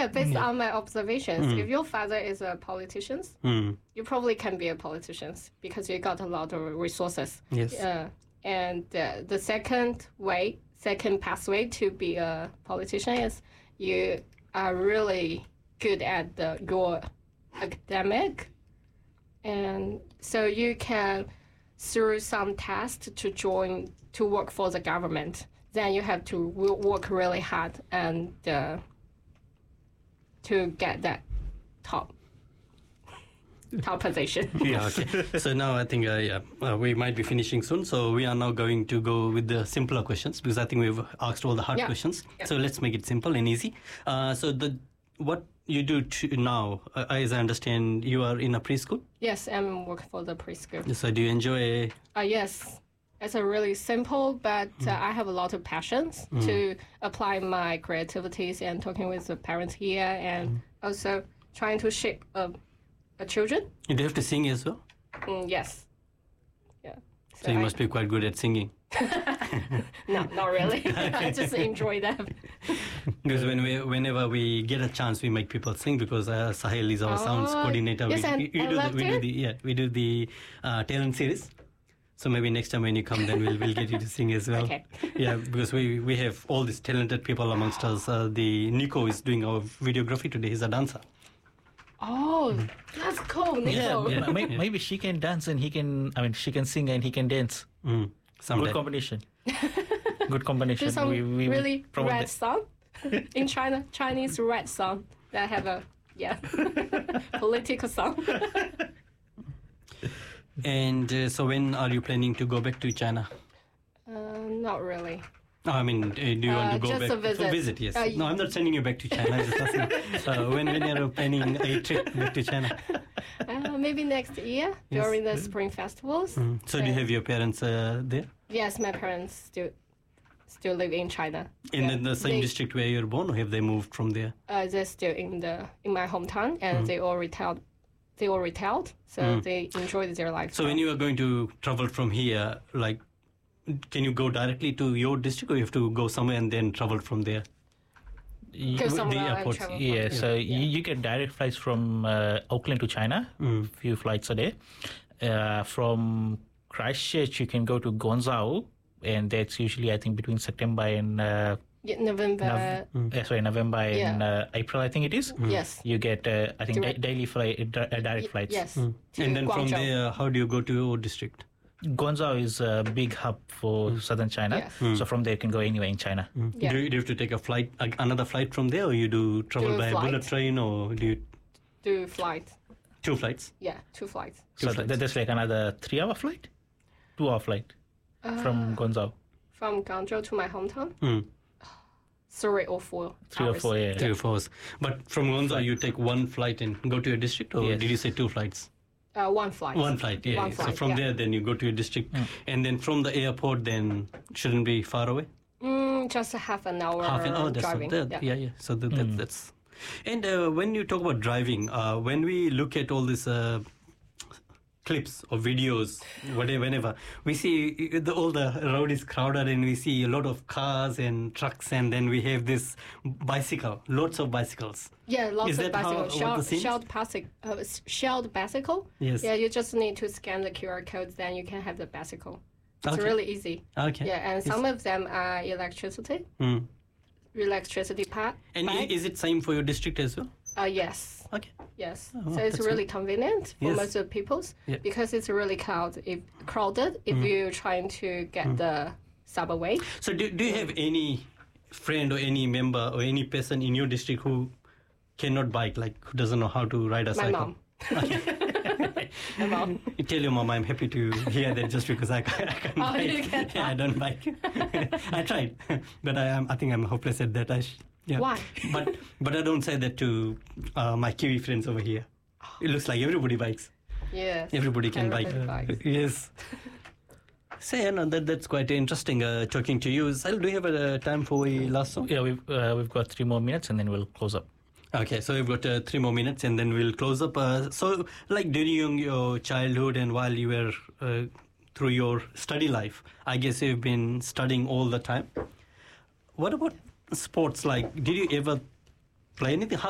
Yeah, based on my observations, if your father is a politician, you probably can be a politician because you got a lot of resources. Yes. And the second pathway to be a politician is you are really good at your academic, and so you can through some tests to work for the government. Then you have to work really hard and to get that top position. Yeah, okay. So now I think we might be finishing soon. So we are now going to go with the simpler questions because I think we've asked all the hard questions. Yeah. So let's make it simple and easy. What you do now, as I understand, you are in a preschool? Yes, I'm working for the preschool. So do you enjoy? Yes. It's a really simple, but I have a lot of passions to apply my creativities and talking with the parents here and also trying to shape a children. You do have to sing as well? Yes. Yeah. So you must be quite good at singing. No, not really. I just enjoy that. Because whenever we get a chance, we make people sing because Sahil is our sounds coordinator. Yes, we do the talent series. So maybe next time when you come, then we'll get you to sing as well. Okay. Yeah, because we have all these talented people amongst us. The Nico is doing our videography today. He's a dancer. Oh, that's cool, Nico. Yeah. Maybe she can dance and he can. I mean, she can sing and he can dance. Someday. Good combination. Good combination. Do some really rap song in China, Chinese rap song that have a political song. And so when are you planning to go back to China? Not really. Oh, I mean, do you want to go back? Just a visit. Yes. No, I'm not sending you back to China. I'm just asking, when are you planning a trip back to China? Maybe next year during the spring festivals. So do you have your parents there? Yes, my parents still live in China. In the same district where you're born, or have they moved from there? They're still in my hometown, and they all retired. So they enjoyed their life. So when you are going to travel from here, like, can you go directly to your district, or you have to go somewhere and then travel from there? Go somewhere and travel. Yeah, so you get direct flights from Auckland to China, few flights a day. From Christchurch, you can go to Guangzhou, and that's usually, I think, between September and November. November and April, I think it is. Yes. You get, I think, daily direct flights. Yes. And then Guangzhou. from there, how do you go to your district? Guangzhou is a big hub for southern China, so from there you can go anywhere in China. Yeah. Do you have to take a flight, another flight from there, or you do travel by a bullet train, or do you do flight? 2 flights? Yeah, 2 flights. So that's like another 3-hour flight, 2-hour flight from Guangzhou. From Guangzhou to my hometown. 3 or 4 3 hours. or 4, yeah. 3 or 4 hours. But from Guangzhou, you take 1 flight and go to your district, or did you say 2 flights? 1 flight. 1 flight, yeah. So from there, then you go to your district, and then from the airport, then shouldn't be far away. Just half an hour driving. Yeah. So that's. And when you talk about driving, when we look at all these clips or videos, whenever we see all the road is crowded, and we see a lot of cars and trucks, and then we have this bicycle, lots of bicycles. Yeah, lots of bicycles. Shelled bicycle. Yes. Yeah, you just need to scan the QR codes, then you can have the bicycle. It's really easy. Okay. Yeah, and some of them are electricity part. And is it same for your district as well? Yes. Okay. Yes. So it's really convenient for most of the peoples because it's really crowded if you're trying to get the subway. So do you have any friend or any member or any person in your district who cannot bike, like who doesn't know how to ride a cycle? My mom. My mom. You tell your mom I'm happy to hear that just because I can't bike. You can't Yeah, I don't bike. I tried, but I think I'm hopeless at that. Why? But I don't say that to my Kiwi friends over here. It looks like everybody bikes. Yes. Everybody can bike. Yes. So that's quite interesting talking to you. Sal, do you have a time for a last song? Yeah, we've got 3 more minutes and then we'll close up. Okay, so we've got 3 more minutes and then we'll close up. So, like during your childhood and while you were through your study life, I guess you've been studying all the time. What about sports? Like, did you ever play anything?